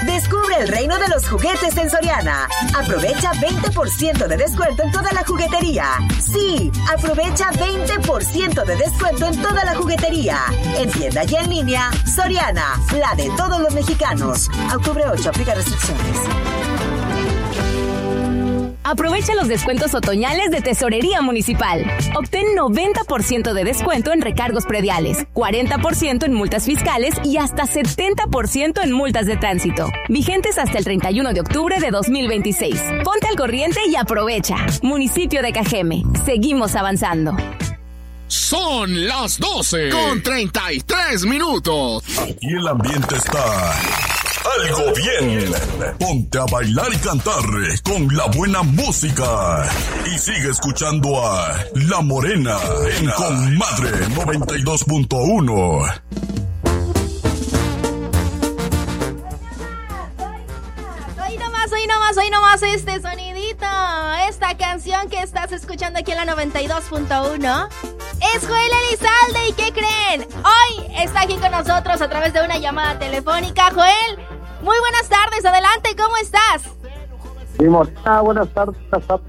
Descubre el reino de los juguetes en Soriana. Aprovecha 20% de descuento en toda la juguetería. Sí, aprovecha 20% de descuento en toda la juguetería. En tienda y en línea, Soriana, la de todos los mexicanos. A octubre 8, aplica restricciones. Aprovecha los descuentos otoñales de Tesorería Municipal. Obtén 90% de descuento en recargos prediales, 40% en multas fiscales y hasta 70% en multas de tránsito. Vigentes hasta el 31 de octubre de 2026. Ponte al corriente y aprovecha. Municipio de Cajeme. Seguimos avanzando. Son las 12:33. Aquí el ambiente está algo bien. Ponte a bailar y cantar con la buena música. Y sigue escuchando a La Morena en Comadre 92.1. Hoy nomás este sonidito. Esta canción que estás escuchando aquí en la 92.1 es Joel Elizalde. ¿Y qué creen? Hoy está aquí con nosotros a través de una llamada telefónica. Joel, muy buenas tardes, adelante, ¿cómo estás? Sí, Morena, buenas tardes,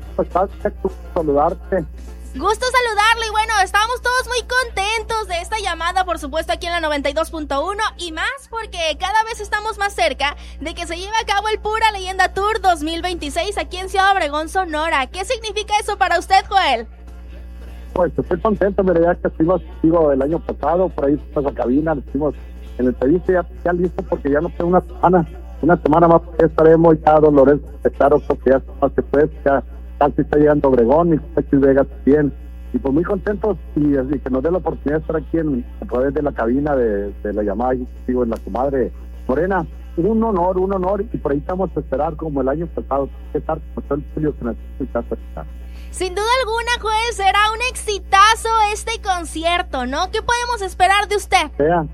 saludarte. Gusto saludarle y bueno, estamos todos muy contentos de esta llamada, por supuesto, aquí en la 92.1 y más porque cada vez estamos más cerca de que se lleve a cabo el Pura Leyenda Tour 2026 aquí en Ciudad Obregón, Sonora. ¿Qué significa eso para usted, Joel? Pues estoy contento, mira, ya que estuvimos contigo el año pasado, por ahí fuimos a la cabina, estuvimos en el entrevista ya listo porque ya no queda una semana más ya estaremos ya, don Lorenzo, claro, porque ya más que pues, ya casi está llegando Obregón y X Vegas también, y pues muy contentos y que nos dé la oportunidad de estar aquí a través de la cabina de la llamada y contigo en la Comadre Morena. Un honor, y por ahí estamos a esperar como el año pasado, que estar con todo el público que nos escucha. Sin duda alguna, Joel, será un exitazo este concierto, ¿no? ¿Qué podemos esperar de usted?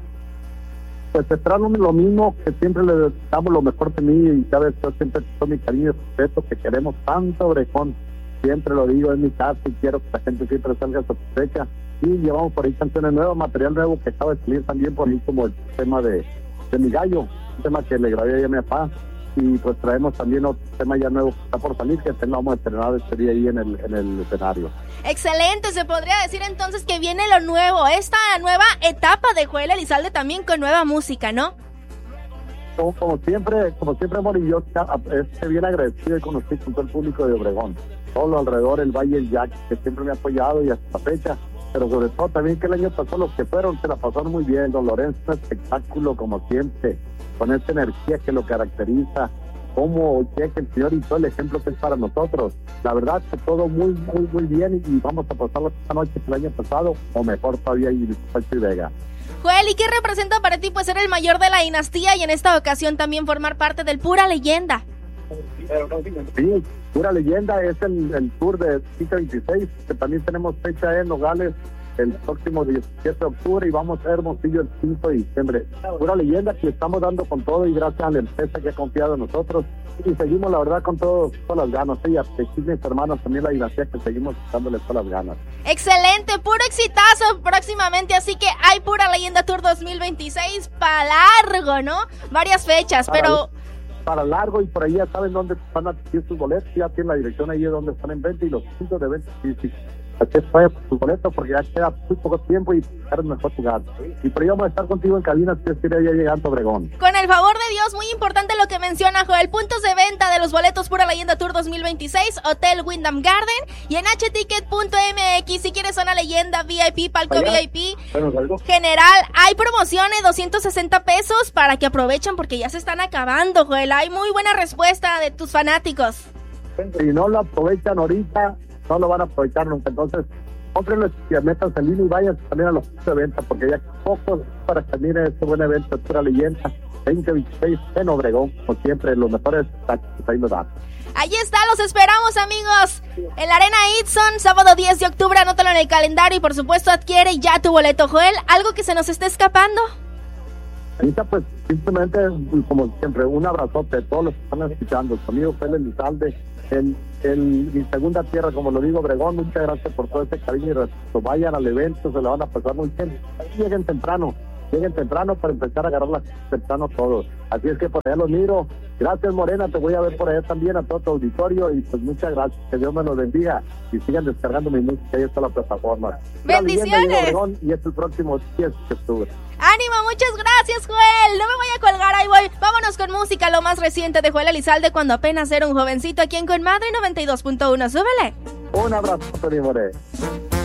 Pues esperamos lo mismo, que siempre le damos lo mejor de mí, y sabes, yo siempre con mi cariño y respeto, que queremos tanto Obregón, siempre lo digo, es mi casa y quiero que la gente siempre salga satisfecha, y llevamos por ahí canciones nuevas, material nuevo que acaba de salir también por ahí, como el tema de mi gallo, un tema que le grabé ya a mi papá, y pues traemos también otro tema ya nuevo que está por salir, que lo vamos a estrenar este día ahí en el escenario. Excelente, se podría decir entonces que viene lo nuevo, esta nueva etapa de Joel Elizalde también con nueva música, ¿no? Como siempre, amor, y yo estoy bien agradecido y conocido con todo el público de Obregón, todo alrededor, el Valle, el Jack, que siempre me ha apoyado y hasta la fecha, pero sobre todo también que el año pasado los que fueron se la pasaron muy bien, don Lorenzo, un espectáculo como siempre, con esta energía que lo caracteriza, como que el Señor y todo el ejemplo que es para nosotros. La verdad que todo muy bien y vamos a pasarlo esta noche que el año pasado, o mejor todavía, y Pacho y Vega. Joel, ¿y qué representa para ti pues ser el mayor de la dinastía y en esta ocasión también formar parte del Pura Leyenda? Sí, Pura Leyenda es el tour de 26, que también tenemos fecha en Nogales el próximo 17 de octubre y vamos a Hermosillo el 5 de diciembre. Pura Leyenda que estamos dando con todo y gracias a la empresa que ha confiado en nosotros y seguimos la verdad con todas las ganas, y a mis hermanos también la dinastía que seguimos dándole todas las ganas. Excelente, puro exitazo próximamente, así que hay Pura Leyenda Tour 2026 para largo, ¿no? Varias fechas, para largo, y por ahí ya saben dónde van a adquirir sus boletos, ya tienen la dirección ahí donde están en venta y los puntos de venta. Sí. Así es, vaya por sus boletos porque ya queda muy poco tiempo y es mejor jugar. Y por ahí vamos a estar contigo en cabina, si ya llegando a Obregón. Con el favor de Dios, muy importante lo que menciona Joel, puntos de venta de los boletos Pura Leyenda Tour 2026, Hotel Wyndham Garden y en hticket.mx. Si quieres una leyenda VIP, palco VIP, general, hay promociones 260 pesos para que aprovechen porque ya se están acabando, Joel. Hay muy buena respuesta de tus fanáticos. Si no lo aprovechan ahorita, no lo van a aprovechar nunca. Entonces, cómprenlo y metanse en línea y vayan también a los puntos de venta, porque ya pocos para que mire este buen evento, Pura Leyenda 2026 en Obregón, como siempre, los mejores taxis ahí nos dan. Ahí está, los esperamos, amigos. En la Arena Itson, sábado 10 de octubre, anótalo en el calendario y por supuesto adquiere ya tu boleto. Joel, ¿algo que se nos esté escapando? Ahorita pues simplemente, como siempre, un abrazote a todos los que están escuchando, su amigo Joel Elizalde, mi segunda tierra, como lo digo, Obregón. Muchas gracias por todo ese cariño y respeto. Vayan al evento, se la van a pasar muy bien. Lleguen temprano, lleguen temprano para empezar a agarrar temprano todos. Así es que por allá los miro. Gracias, Morena, te voy a ver por allá también, a todo tu auditorio, y pues muchas gracias, que Dios me los bendiga, y sigan descargando mi música, ahí está la plataforma. ¡Bendiciones! Y es el próximo 10 de octubre. ¡Ánimo! Muchas gracias, Joel. No me voy a colgar, ahí voy. Vámonos con música, lo más reciente de Joel Elizalde, cuando apenas era un jovencito, aquí en Con Madre 92.1. ¡Súbele! Un abrazo, Tony More.